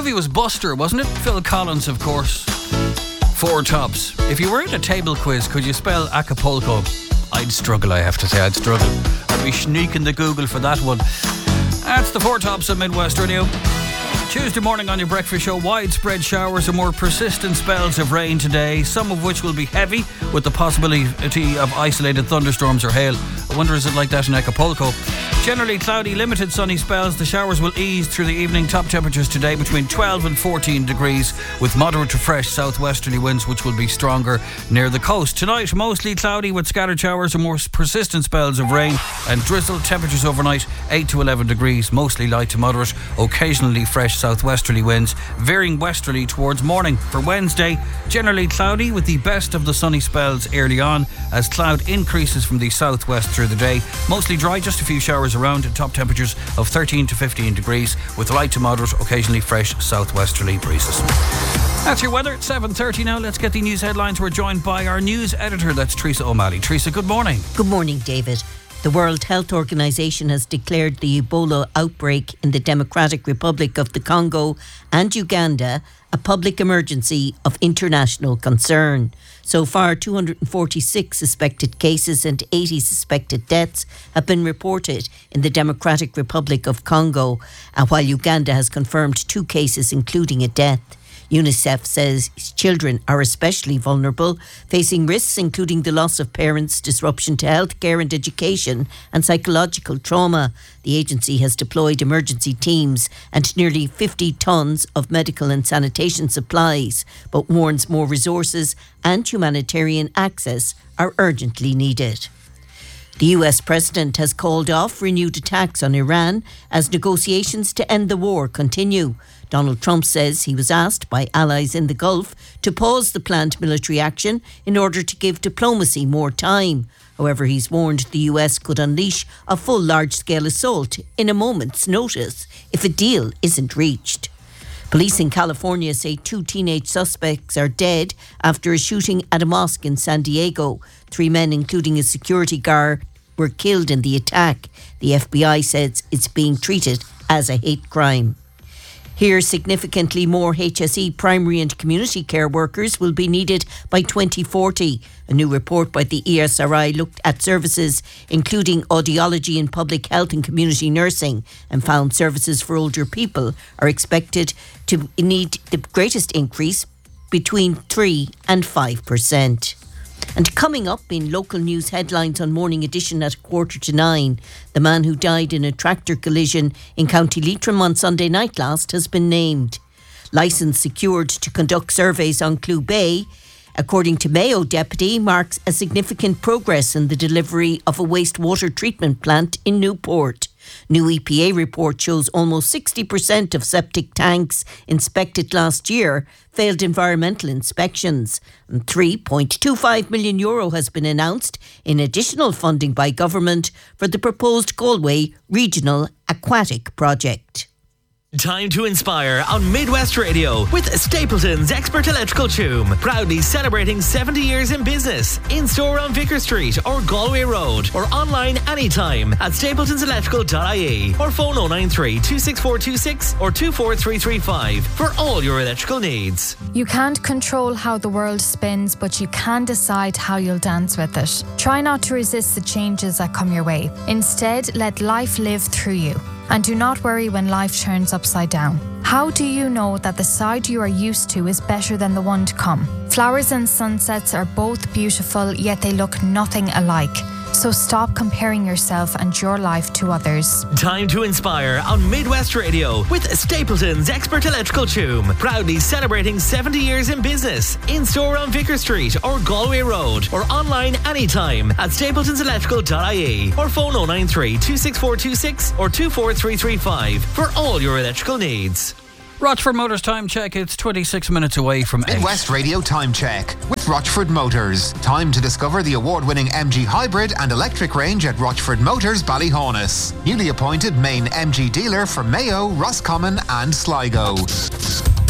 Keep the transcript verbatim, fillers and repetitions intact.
movie was Buster, wasn't it? Phil Collins, of course. Four Tops. If you were in a table quiz, could you spell Acapulco? I'd struggle, I have to say. I'd struggle. I'd be sneaking the Google for that one. That's the Four Tops of Midwest Radio. Tuesday morning on your breakfast show, widespread showers and more persistent spells of rain today, some of which will be heavy with the possibility of isolated thunderstorms or hail. I wonder, is it like that in Acapulco? Generally cloudy, limited sunny spells. The showers will ease through the evening. Top temperatures today between twelve and fourteen degrees with moderate to fresh southwesterly winds, which will be stronger near the coast. Tonight, mostly cloudy with scattered showers and more persistent spells of rain and drizzle. Temperatures overnight eight to eleven degrees, mostly light to moderate, occasionally fresh southwesterly winds, veering westerly towards morning. For Wednesday, generally cloudy with the best of the sunny spells early on as cloud increases from the southwest through the day. Mostly dry, just a few showers around, and top temperatures of thirteen to fifteen degrees with light to moderate, occasionally fresh southwesterly breezes. That's your weather at seven thirty now. Let's get the news headlines. We're joined by our news editor, that's Teresa O'Malley. Teresa, good morning. Good morning, David. The World Health Organization has declared the Ebola outbreak in the Democratic Republic of the Congo and Uganda a public emergency of international concern. So far, two hundred forty-six suspected cases and eighty suspected deaths have been reported in the Democratic Republic of Congo, and while Uganda has confirmed two cases, including a death. UNICEF says children are especially vulnerable, facing risks including the loss of parents, disruption to healthcare and education, and psychological trauma. The agency has deployed emergency teams and nearly fifty tonnes of medical and sanitation supplies, but warns more resources and humanitarian access are urgently needed. The U S president has called off renewed attacks on Iran as negotiations to end the war continue. Donald Trump says he was asked by allies in the Gulf to pause the planned military action in order to give diplomacy more time. However, he's warned the U S could unleash a full large-scale assault in a moment's notice if a deal isn't reached. Police in California say two teenage suspects are dead after a shooting at a mosque in San Diego. Three men, including a security guard, were killed in the attack. The F B I says it's being treated as a hate crime. Here, significantly more H S E primary and community care workers will be needed by twenty forty. A new report by the E S R I looked at services including audiology in public health and community nursing and found services for older people are expected to need the greatest increase between three and five percent. And coming up in local news headlines on Morning Edition at a quarter to nine, the man who died in a tractor collision in County Leitrim on Sunday night last has been named. Licence secured to conduct surveys on Clew Bay, according to Mayo deputy, marks a significant progress in the delivery of a wastewater treatment plant in Newport. New E P A report shows almost sixty percent of septic tanks inspected last year failed environmental inspections. And three point two five million euro has been announced in additional funding by government for the proposed Galway Regional Aquatic Project. Time to inspire on Midwest Radio with Stapleton's Expert Electrical Choom. Proudly celebrating seventy years in business. In store on Vicar Street or Galway Road or online anytime at stapletons electrical dot I E or phone oh nine three, two six four two six or two four three three five for all your electrical needs. You can't control how the world spins, but you can decide how you'll dance with it. Try not to resist the changes that come your way. Instead, let life live through you. And do not worry when life turns upside down. How do you know that the side you are used to is better than the one to come? Flowers and sunsets are both beautiful, yet they look nothing alike. So stop comparing yourself and your life to others. Time to inspire on Midwest Radio with Stapleton's Expert Electrical Choom. Proudly celebrating seventy years in business. In store on Vicar Street or Galway Road or online anytime at stapletons electrical dot I E or phone oh nine three, two six four two six or two four three three five for all your electrical needs. Rochford Motors time check. It's twenty-six minutes away from eight. Midwest Radio time check with Rochford Motors. Time to discover the award-winning M G hybrid and electric range at Rochford Motors, Ballyhonus. Newly appointed main M G dealer for Mayo, Roscommon and Sligo.